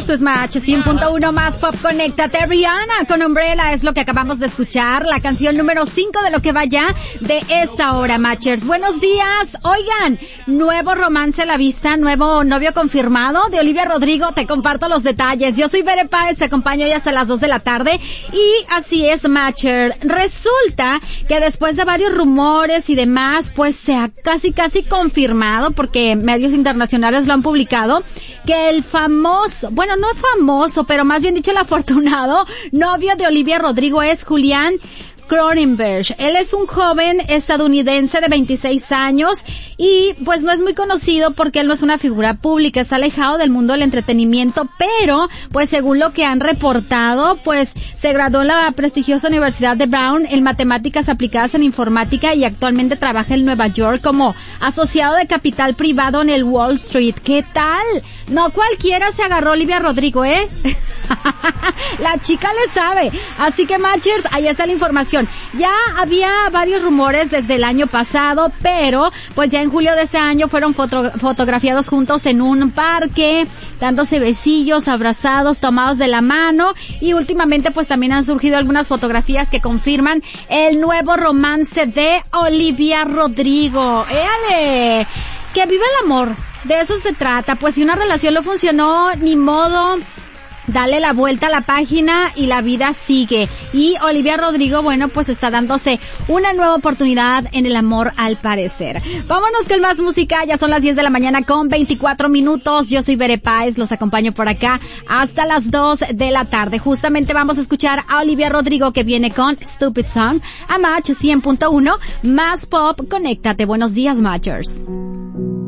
Esto es Match 100.1 más pop. Conéctate. Rihanna con Umbrella es lo que acabamos de escuchar. La canción número 5 de lo que va ya de esta hora, Matchers. Buenos días. Oigan, nuevo romance a la vista, nuevo novio confirmado de Olivia Rodrigo. Te comparto los detalles. Yo soy Bere Páez, te acompaño hoy hasta las 2 de la tarde. Y así es, Matcher. Resulta que después de varios rumores y demás, pues se ha casi confirmado, porque medios internacionales lo han publicado, que el famoso, bueno, no famoso, pero más bien dicho el afortunado novio de Olivia Rodrigo es Julián Cronenberg. Él es un joven estadounidense de 26 años y pues no es muy conocido porque él no es una figura pública, está alejado del mundo del entretenimiento, pero pues según lo que han reportado, pues se graduó en la prestigiosa Universidad de Brown en matemáticas aplicadas en informática y actualmente trabaja en Nueva York como asociado de capital privado en el Wall Street. ¿Qué tal? No cualquiera se agarró a Olivia Rodrigo, ¿eh? La chica le sabe. Así que, Matchers, ahí está la información. Ya había varios rumores desde el año pasado, pero pues ya en julio de ese año fueron fotografiados juntos en un parque, dándose besillos, abrazados, tomados de la mano, y últimamente pues también han surgido algunas fotografías que confirman el nuevo romance de Olivia Rodrigo. ¡Éale! Que viva el amor. De eso se trata. Pues si una relación no funcionó, ni modo, dale la vuelta a la página y la vida sigue. Y Olivia Rodrigo, bueno, pues está dándose una nueva oportunidad en el amor al parecer. Vámonos con más música, ya son las 10 de la mañana con 24 minutos. Yo soy Bere Páez, los acompaño por acá hasta las 2 de la tarde. Justamente vamos a escuchar a Olivia Rodrigo que viene con Stupid Song a Match 100.1 más pop. Conéctate. Buenos días, Matchers.